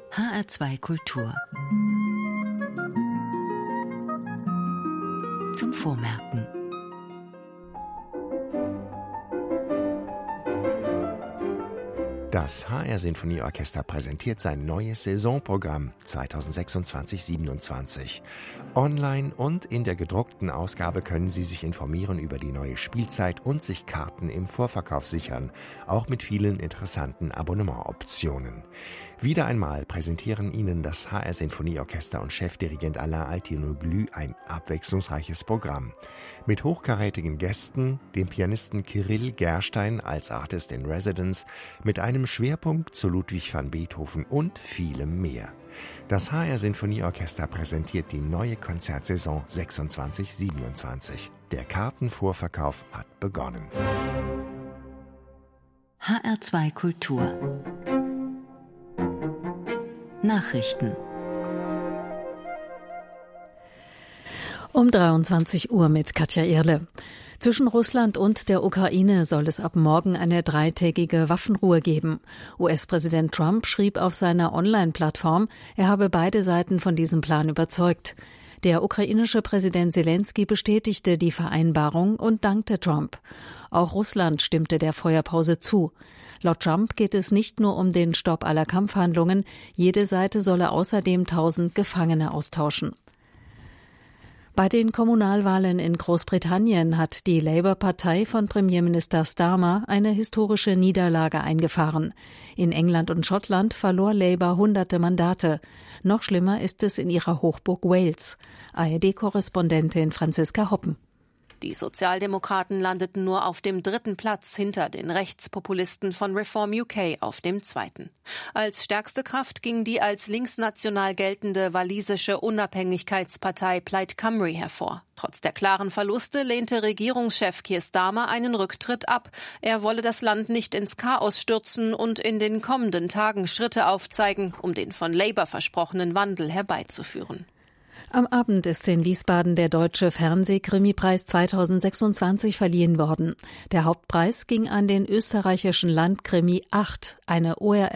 HR2 Kultur. Zum Vormerken. Das HR-Sinfonieorchester präsentiert sein neues Saisonprogramm 2026-27. Online und in der gedruckten Ausgabe können Sie sich informieren über die neue Spielzeit und sich Karten im Vorverkauf sichern, auch mit vielen interessanten Abonnementoptionen. Wieder einmal präsentieren Ihnen das HR-Sinfonieorchester und Chefdirigent Alain Altinoglu ein abwechslungsreiches Programm. Mit hochkarätigen Gästen, dem Pianisten Kirill Gerstein als Artist in Residence, mit einem Schwerpunkt zu Ludwig van Beethoven und vielem mehr. Das HR-Sinfonieorchester präsentiert die neue Konzertsaison 26-27. Der Kartenvorverkauf hat begonnen. HR2 Kultur. Nachrichten. Um 23 Uhr mit Katja Irle. Zwischen Russland und der Ukraine soll es ab morgen eine 3-tägige Waffenruhe geben. US-Präsident Trump schrieb auf seiner Online-Plattform, er habe beide Seiten von diesem Plan überzeugt. Der ukrainische Präsident Selenskyj bestätigte die Vereinbarung und dankte Trump. Auch Russland stimmte der Feuerpause zu. Laut Trump geht es nicht nur um den Stopp aller Kampfhandlungen, jede Seite solle außerdem 1000 Gefangene austauschen. Bei den Kommunalwahlen in Großbritannien hat die Labour-Partei von Premierminister Starmer eine historische Niederlage eingefahren. In England und Schottland verlor Labour hunderte Mandate. Noch schlimmer ist es in ihrer Hochburg Wales. ARD-Korrespondentin Franziska Hoppen. Die Sozialdemokraten landeten nur auf dem 3. Platz hinter den Rechtspopulisten von Reform UK auf dem 2. Als stärkste Kraft ging die als linksnational geltende walisische Unabhängigkeitspartei Plaid Cymru hervor. Trotz der klaren Verluste lehnte Regierungschef Keir Starmer einen Rücktritt ab. Er wolle das Land nicht ins Chaos stürzen und in den kommenden Tagen Schritte aufzeigen, um den von Labour versprochenen Wandel herbeizuführen. Am Abend ist in Wiesbaden der Deutsche Fernsehkrimipreis 2026 verliehen worden. Der Hauptpreis ging an den österreichischen Landkrimi 8, eine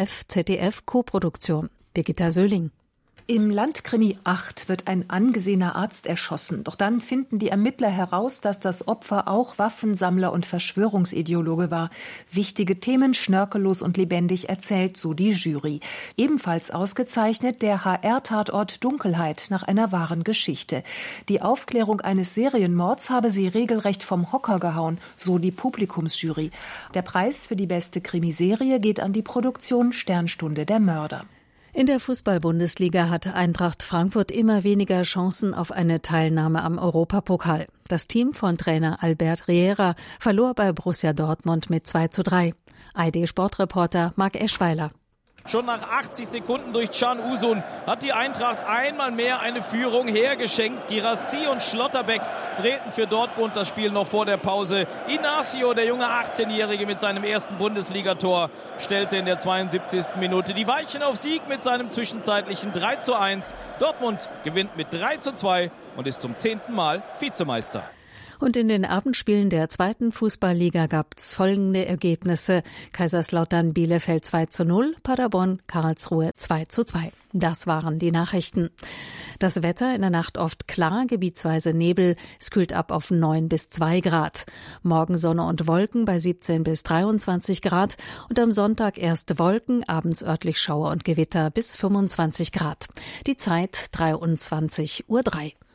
ORF-ZDF-Koproduktion. Birgitta Söhling. Im Landkrimi 8 wird ein angesehener Arzt erschossen. Doch dann finden die Ermittler heraus, dass das Opfer auch Waffensammler und Verschwörungsideologe war. Wichtige Themen schnörkellos und lebendig erzählt, so die Jury. Ebenfalls ausgezeichnet der HR-Tatort Dunkelheit nach einer wahren Geschichte. Die Aufklärung eines Serienmords habe sie regelrecht vom Hocker gehauen, so die Publikumsjury. Der Preis für die beste Krimiserie geht an die Produktion Sternstunde der Mörder. In der Fußball-Bundesliga hatte Eintracht Frankfurt immer weniger Chancen auf eine Teilnahme am Europapokal. Das Team von Trainer Albert Riera verlor bei Borussia Dortmund mit 2:3. ARD-Sportreporter Marc Eschweiler. Schon nach 80 Sekunden durch Can Uzun hat die Eintracht einmal mehr eine Führung hergeschenkt. Girassi und Schlotterbeck drehten für Dortmund das Spiel noch vor der Pause. Inacio, der junge 18-Jährige mit seinem ersten Bundesligator, stellte in der 72. Minute die Weichen auf Sieg mit seinem zwischenzeitlichen 3:1. Dortmund gewinnt mit 3:2 und ist zum 10. Mal Vizemeister. Und in den Abendspielen der 2. Fußballliga gab es folgende Ergebnisse. Kaiserslautern Bielefeld 2:0, Paderborn Karlsruhe 2:2. Das waren die Nachrichten. Das Wetter in der Nacht oft klar, gebietsweise Nebel. Es kühlt ab auf 9 bis 2 Grad. Morgen Sonne und Wolken bei 17 bis 23 Grad. Und am Sonntag erst Wolken, abends örtlich Schauer und Gewitter bis 25 Grad. Die Zeit 23:03 Uhr.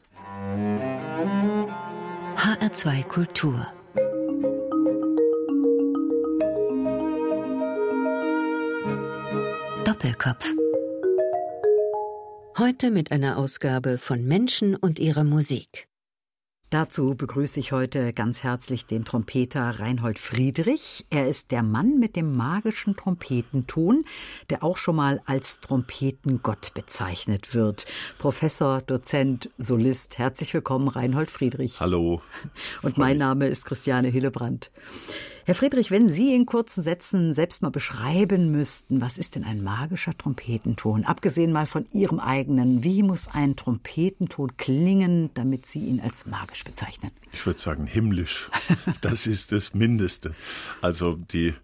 HR2 Kultur. Doppelkopf. Heute mit einer Ausgabe von Menschen und ihrer Musik. Dazu begrüße ich heute ganz herzlich den Trompeter Reinhold Friedrich. Er ist der Mann mit dem magischen Trompetenton, der auch schon mal als Trompetengott bezeichnet wird. Professor, Dozent, Solist. Herzlich willkommen, Reinhold Friedrich. Hallo. Und mein Name ist Christiane Hillebrand. Herr Friedrich, wenn Sie in kurzen Sätzen selbst mal beschreiben müssten, was ist denn ein magischer Trompetenton? Abgesehen mal von Ihrem eigenen, wie muss ein Trompetenton klingen, damit Sie ihn als magisch bezeichnen? Ich würde sagen himmlisch. Das ist das Mindeste. Also die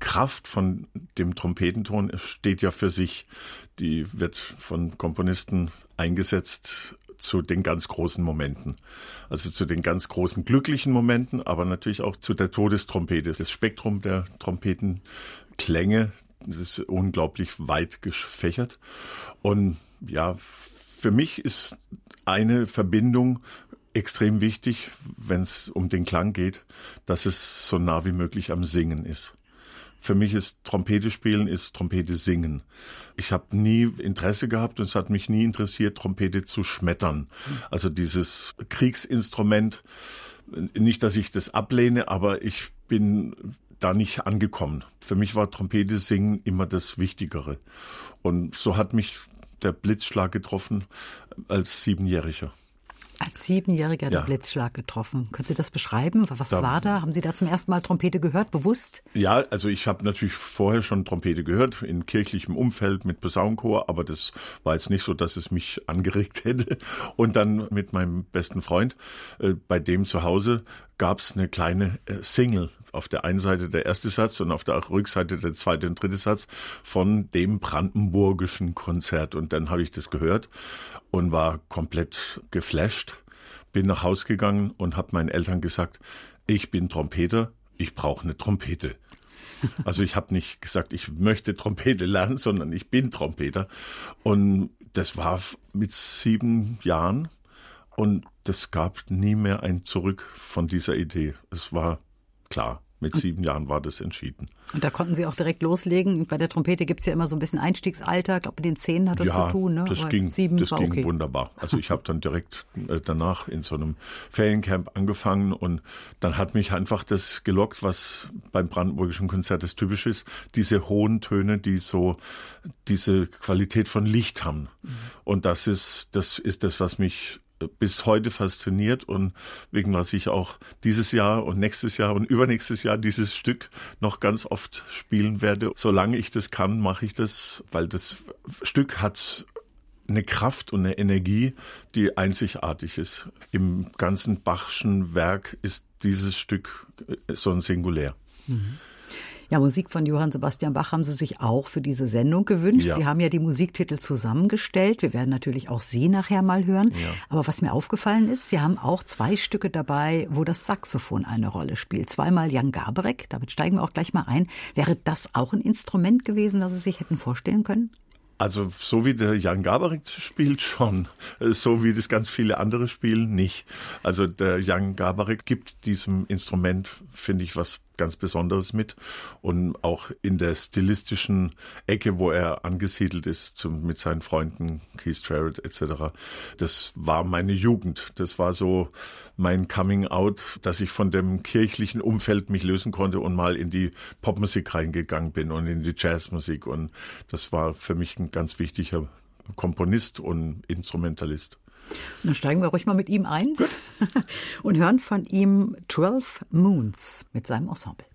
Kraft von dem Trompetenton steht ja für sich. Die wird von Komponisten eingesetzt zu den ganz großen Momenten. Also zu den ganz großen glücklichen Momenten, aber natürlich auch zu der Todestrompete. Das Spektrum der Trompetenklänge, das ist unglaublich weit gefächert. Und ja, für mich ist eine Verbindung extrem wichtig, wenn es um den Klang geht, dass es so nah wie möglich am Singen ist. Für mich ist Trompete spielen, ist Trompete singen. Ich habe nie Interesse gehabt und es hat mich nie interessiert, Trompete zu schmettern. Also dieses Kriegsinstrument, nicht, dass ich das ablehne, aber ich bin da nicht angekommen. Für mich war Trompete singen immer das Wichtigere. Und so hat mich der Blitzschlag getroffen als 7-Jähriger. Als 7-Jähriger der Blitzschlag getroffen. Können Sie das beschreiben? Was war da? Haben Sie da zum ersten Mal Trompete gehört, bewusst? Ja, also ich habe natürlich vorher schon Trompete gehört, in kirchlichem Umfeld mit Posaunenchor, aber das war jetzt nicht so, dass es mich angeregt hätte. Und dann mit meinem besten Freund, bei dem zu Hause, gab es eine kleine Single. Auf der einen Seite der erste Satz und auf der Rückseite der zweite und dritte Satz von dem brandenburgischen Konzert. Und dann habe ich das gehört und war komplett geflasht. Bin nach Hause gegangen und habe meinen Eltern gesagt, ich bin Trompeter, ich brauche eine Trompete. Also ich habe nicht gesagt, ich möchte Trompete lernen, sondern ich bin Trompeter. Und das war mit 7 Jahren und das gab nie mehr ein Zurück von dieser Idee. Es war klar. Mit 7 Jahren war das entschieden. Und da konnten Sie auch direkt loslegen. Bei der Trompete gibt es ja immer so ein bisschen Einstiegsalter. Ich glaube, mit den 10 hat das zu tun. Ne? Das ging wunderbar. Also ich habe dann direkt danach in so einem Feriencamp angefangen und dann hat mich einfach das gelockt, was beim brandenburgischen Konzert das typisch ist. Diese hohen Töne, die so diese Qualität von Licht haben. Und das ist das, was mich bis heute fasziniert und wegen was ich auch dieses Jahr und nächstes Jahr und übernächstes Jahr dieses Stück noch ganz oft spielen werde. Solange ich das kann, mache ich das, weil das Stück hat eine Kraft und eine Energie, die einzigartig ist. Im ganzen Bachschen Werk ist dieses Stück so ein Singulär. Mhm. Ja, Musik von Johann Sebastian Bach haben Sie sich auch für diese Sendung gewünscht. Ja. Sie haben ja die Musiktitel zusammengestellt. Wir werden natürlich auch Sie nachher mal hören. Ja. Aber was mir aufgefallen ist, Sie haben auch 2 Stücke dabei, wo das Saxophon eine Rolle spielt. Zweimal Jan Garbarek, damit steigen wir auch gleich mal ein. Wäre das auch ein Instrument gewesen, das Sie sich hätten vorstellen können? Also so wie der Jan Garbarek spielt schon, so wie das ganz viele andere spielen nicht. Also der Jan Garbarek gibt diesem Instrument, finde ich, was ganz Besonderes mit und auch in der stilistischen Ecke, wo er angesiedelt ist mit seinen Freunden Keith Jarrett etc. Das war meine Jugend, das war so mein Coming Out, dass ich von dem kirchlichen Umfeld mich lösen konnte und mal in die Popmusik reingegangen bin und in die Jazzmusik und das war für mich ein ganz wichtiger Komponist und Instrumentalist. Dann steigen wir ruhig mal mit ihm ein. Gut. Und hören von ihm 12 Moons mit seinem Ensemble.